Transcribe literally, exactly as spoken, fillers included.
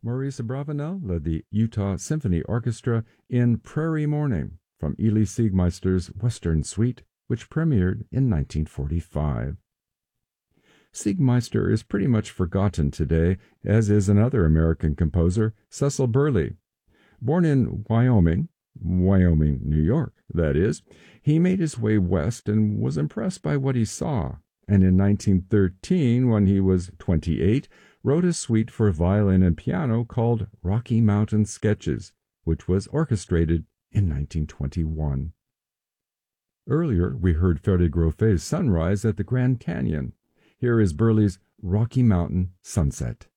Maurice Abravanel led the Utah Symphony Orchestra in Prairie Morning from Elie Siegmeister's Western Suite, which premiered in nineteen forty-five. Siegmeister is pretty much forgotten today, as is another American composer, Cecil Burley. Born in Wyoming, Wyoming, New York, that is, he made his way west and was impressed by what he saw, and in nineteen thirteen, when he was twenty-eight, wrote a suite for violin and piano called Rocky Mountain Sketches, which was orchestrated in nineteen twenty-one. Earlier, we heard Ferdie Groffet's Sunrise at the Grand Canyon. Here is Burley's Rocky Mountain Sunset.